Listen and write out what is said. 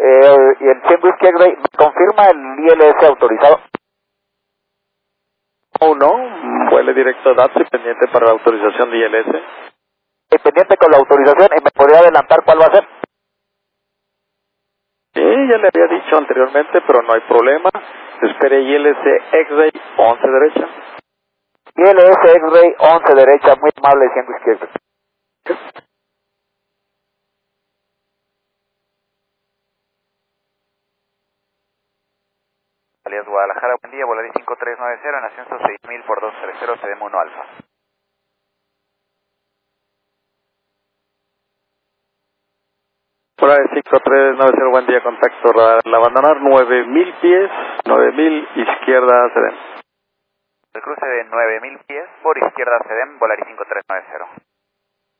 y el 100 Whiskey X-Ray, ¿me confirma el ILS autorizado? Uno, vuele directo a DATS y pendiente para la autorización de ILS. Pendiente con la autorización, ¿y me podría adelantar cuál va a ser? Sí, ya le había dicho anteriormente, pero no hay problema. Espere ILS X-Ray 11 derecha. ILS X-Ray 11 derecha, muy amable, 100 Whiskey X-Ray. Alias Guadalajara, buen día, Volaris 5390 en ascenso 6000 por 230, CDM 1 Alfa. Volaris 5390, buen día, contacto radar. Al abandonar 9000 pies, 9000 izquierda CDM. El cruce de 9000 pies por izquierda CDM, Volaris 5390.